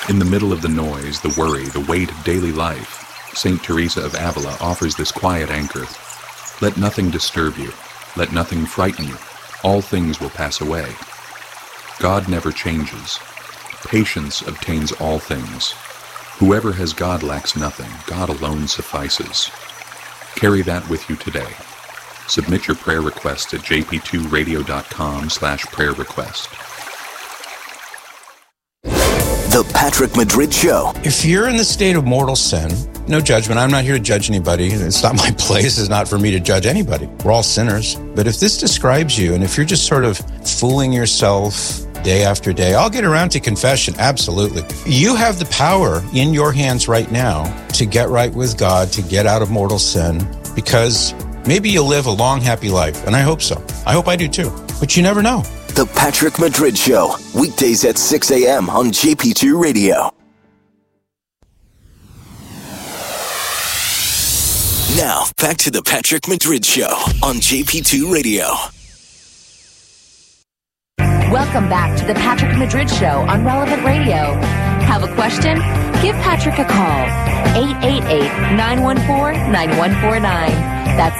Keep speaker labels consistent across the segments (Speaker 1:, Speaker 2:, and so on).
Speaker 1: In the middle of the noise, the worry, the weight of daily life, St. Teresa of Avila offers this quiet anchor. Let nothing disturb you. Let nothing frighten you. All things will pass away. God never changes. Patience obtains all things. Whoever has God lacks nothing. God alone suffices. Carry that with you today. Submit your prayer request at jp2radio.com/prayer request.
Speaker 2: The Patrick Madrid Show.
Speaker 3: If you're in the state of mortal sin, no judgment. I'm not here to judge anybody. It's not my place. It's not for me to judge anybody. We're all sinners. But if this describes you, and if you're just sort of fooling yourself day after day, I'll get around to confession. Absolutely. You have the power in your hands right now to get right with God, to get out of mortal sin, because maybe you'll live a long, happy life. And I hope so. I hope I do too. But you never know.
Speaker 2: The Patrick Madrid Show, weekdays at 6 a.m. on JP2 Radio. Now, back to the Patrick Madrid Show on JP2 Radio.
Speaker 4: Welcome back to the Patrick Madrid Show on Relevant Radio. Have a question? Give Patrick a call. 888-914-9149. That's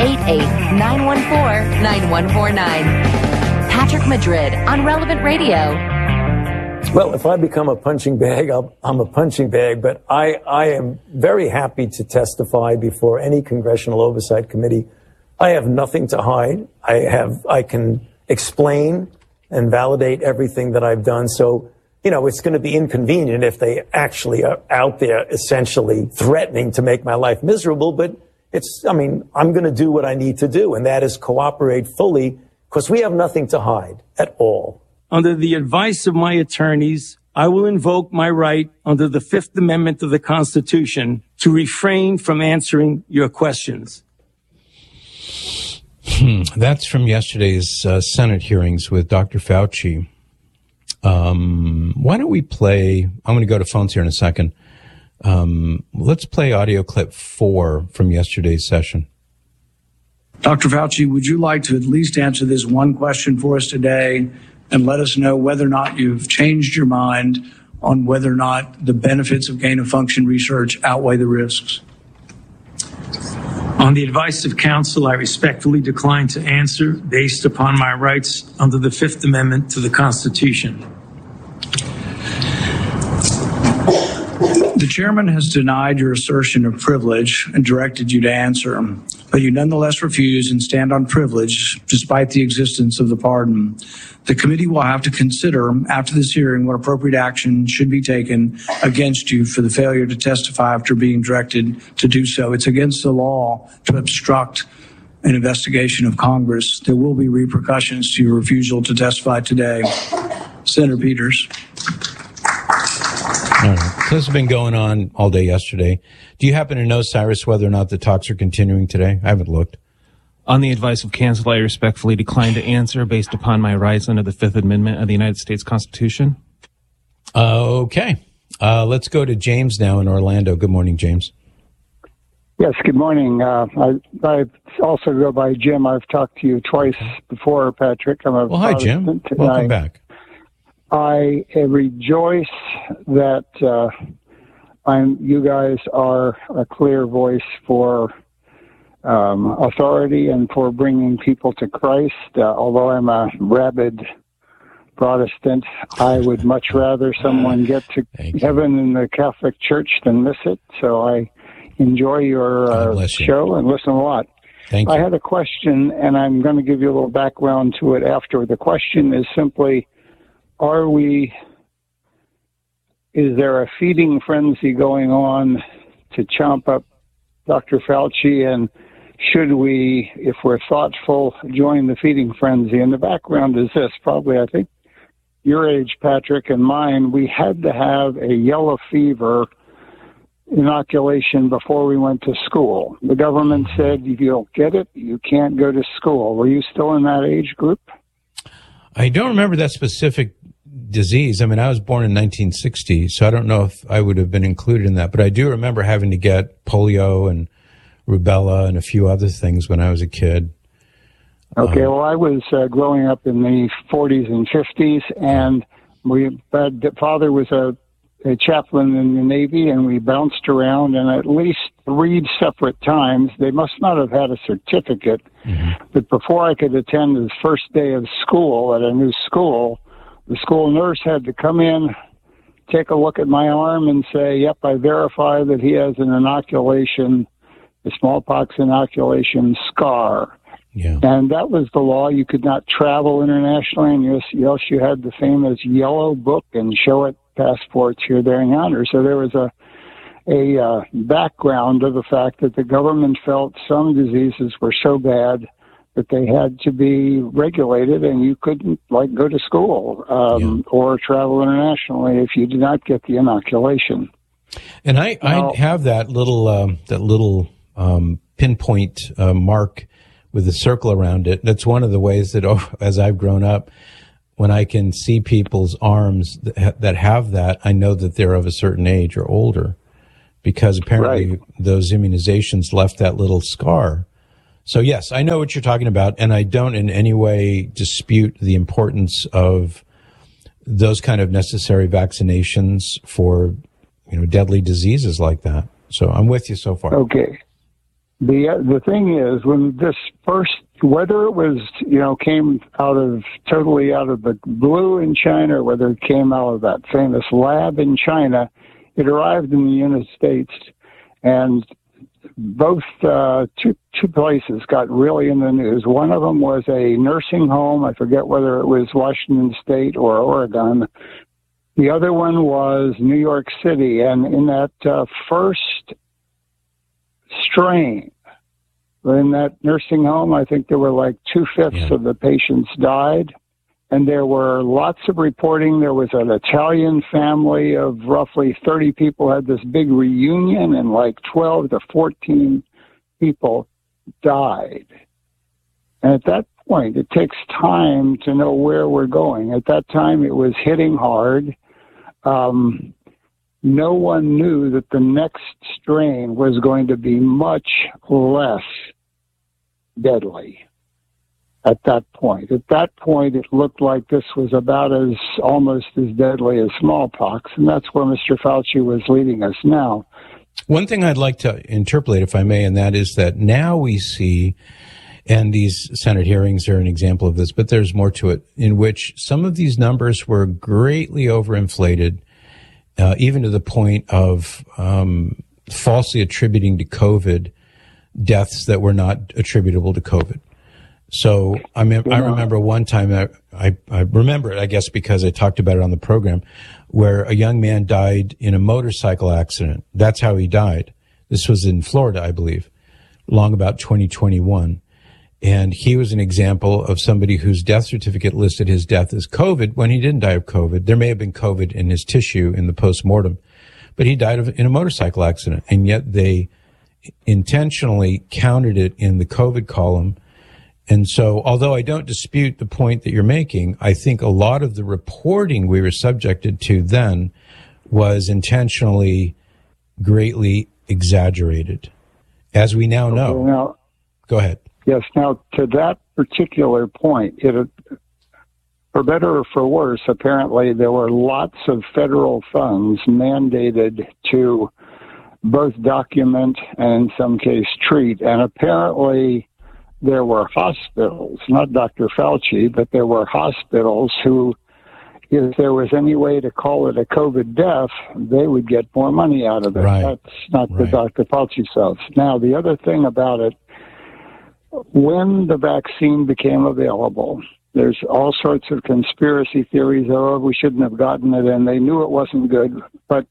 Speaker 4: 888-914-9149. Patrick Madrid on Relevant Radio.
Speaker 5: Well, if I become a punching bag, I'm a punching bag, but I am very happy to testify before any congressional oversight committee. I have nothing to hide. I can explain and validate everything that I've done. So, it's going to be inconvenient if they actually are out there essentially threatening to make my life miserable, but I'm going to do what I need to do, and that is cooperate fully, because we have nothing to hide at all.
Speaker 6: Under the advice of my attorneys, I will invoke my right under the Fifth Amendment of the Constitution to refrain from answering your questions.
Speaker 3: That's from yesterday's Senate hearings with Dr. Fauci. Why don't we play, I'm going to go to phones here in a second. Let's play audio clip 4 from yesterday's session.
Speaker 7: Dr. Fauci, would you like to at least answer this one question for us today and let us know whether or not you've changed your mind on whether or not the benefits of gain-of-function research outweigh the risks?
Speaker 6: On the advice of counsel, I respectfully decline to answer based upon my rights under the Fifth Amendment to the Constitution.
Speaker 7: The chairman has denied your assertion of privilege and directed you to answer, but you nonetheless refuse and stand on privilege despite the existence of the pardon. The committee will have to consider after this hearing what appropriate action should be taken against you for the failure to testify after being directed to do so. It's against the law to obstruct an investigation of Congress. There will be repercussions to your refusal to testify today. Senator Peters.
Speaker 3: All right. So this has been going on all day yesterday. Do you happen to know, Cyrus, whether or not the talks are continuing today? I haven't looked.
Speaker 8: On the advice of counsel, I respectfully decline to answer based upon my rights under the Fifth Amendment of the United States Constitution.
Speaker 3: Okay. Let's go to James now in Orlando. Good morning, James.
Speaker 9: Yes, good morning. I also go by Jim. I've talked to you twice before, Patrick.
Speaker 3: Well, hi, Jim. Welcome back.
Speaker 9: I rejoice that you guys are a clear voice for authority and for bringing people to Christ. Although I'm a rabid Protestant, I would much rather someone get to heaven in the Catholic Church than miss it. So I enjoy your show and listen a lot.
Speaker 3: Thank you.
Speaker 9: I had a question, and I'm going to give you a little background to it after. The question is simply, is there a feeding frenzy going on to chomp up Dr. Fauci, and should we, if we're thoughtful, join the feeding frenzy? And the background is this, probably, I think, your age, Patrick, and mine, we had to have a yellow fever inoculation before we went to school. The government said, if you don't get it, you can't go to school. Were you still in that age group?
Speaker 3: I don't remember that specific disease. I mean, I was born in 1960, so I don't know if I would have been included in that, but I do remember having to get polio and rubella and a few other things when I was a kid.
Speaker 9: Okay, well, I was growing up in the 40s and 50s, and father was a a chaplain in the Navy, and we bounced around, and at least 3 separate times, they must not have had a certificate, but before I could attend his first day of school at a new school, the school nurse had to come in, take a look at my arm, and say, yep, I verify that he has an inoculation, a smallpox inoculation scar.
Speaker 3: Yeah.
Speaker 9: And that was the law. You could not travel internationally, and else you had the famous yellow book and show it passports here, there, and yonder. So there was a background of the fact that the government felt some diseases were so bad that they had to be regulated, and you couldn't go to school or travel internationally if you did not get the inoculation.
Speaker 3: And I have that little pinpoint mark with a circle around it. That's one of the ways that, as I've grown up, when I can see people's arms that have that, I know that they're of a certain age or older, because apparently those immunizations left that little scar. So yes, I know what you're talking about, and I don't in any way dispute the importance of those kind of necessary vaccinations for, deadly diseases like that. So I'm with you so far.
Speaker 9: Okay. The thing is, when this first, whether it was, came totally out of the blue in China, or whether it came out of that famous lab in China, it arrived in the United States, and both two places got really in the news. One of them was a nursing home. I forget whether it was Washington State or Oregon. The other one was New York City, and in that first strain in that nursing home, I think there were 2/5 of the patients died, and there were lots of reporting. There was an Italian family of roughly 30 people had this big reunion, and 12 to 14 people died. And at that point, it takes time to know where we're going. At that time, it was hitting hard. No one knew that the next strain was going to be much less deadly at that point. At that point, it looked like this was almost as deadly as smallpox, and that's where Mr. Fauci was leading us now.
Speaker 3: One thing I'd like to interpolate, if I may, and that is that now we see, and these Senate hearings are an example of this, but there's more to it, in which some of these numbers were greatly overinflated, even to the point of falsely attributing to COVID deaths that were not attributable to COVID. So I remember one time, I remember it, I guess, because I talked about it on the program, where a young man died in a motorcycle accident. That's how he died. This was in Florida, I believe, long about 2021. And he was an example of somebody whose death certificate listed his death as COVID when he didn't die of COVID. There may have been COVID in his tissue in the postmortem, but he died in a motorcycle accident. And yet they intentionally counted it in the COVID column. And so, although I don't dispute the point that you're making, I think a lot of the reporting we were subjected to then was intentionally greatly exaggerated. As we now know.
Speaker 9: Now,
Speaker 3: go ahead.
Speaker 9: Yes. Now, to that particular point, for better or for worse, apparently there were lots of federal funds mandated to both document and in some case treat. And apparently there were hospitals, not Dr. Fauci, but there were hospitals who, if there was any way to call it a COVID death, they would get more money out of it.
Speaker 3: Right.
Speaker 9: That's not the Dr. Fauci stuff. Now, the other thing about it, when the vaccine became available, there's all sorts of conspiracy theories. Oh, we shouldn't have gotten it, and they knew it wasn't good. But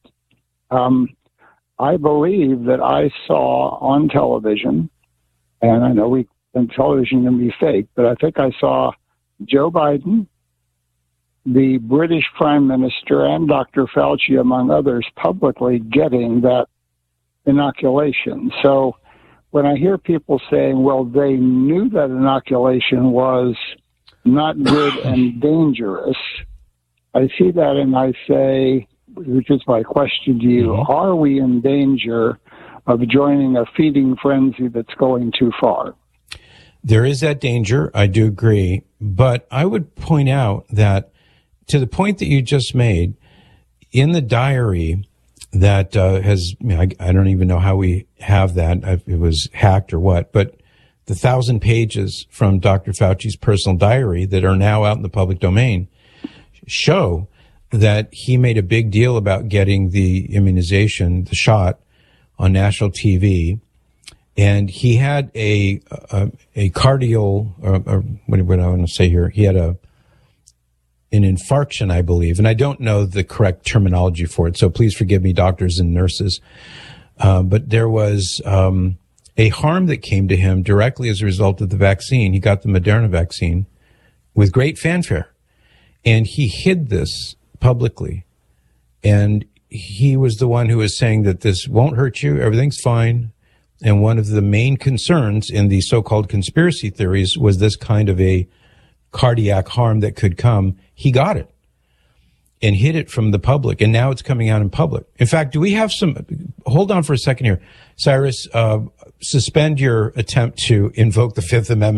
Speaker 9: I believe that I saw on television, and I know television can be fake, but I think I saw Joe Biden, the British Prime Minister, and Dr. Fauci, among others, publicly getting that inoculation. So when I hear people saying, well, they knew that inoculation was not good and dangerous, I see that and I say, which is my question to you, are we in danger of joining a feeding frenzy that's going too far?
Speaker 3: There is that danger. I do agree. But I would point out that to the point that you just made, in the diary that has, I don't even know how we have that. It was hacked or what, but the 1,000 pages from Dr. Fauci's personal diary that are now out in the public domain show that he made a big deal about getting the immunization, the shot, on national TV. And he had a cardial, or what do I want to say here? He had an infarction, I believe. And I don't know the correct terminology for it, so please forgive me, doctors and nurses. But there was a harm that came to him directly as a result of the vaccine. He got the Moderna vaccine with great fanfare. And he hid this publicly. And he was the one who was saying that this won't hurt you, everything's fine. And one of the main concerns in the so-called conspiracy theories was this kind of a cardiac harm that could come. He got it and hid it from the public, and now it's coming out in public. In fact, do we have hold on for a second here. Cyrus, suspend your attempt to invoke the Fifth Amendment.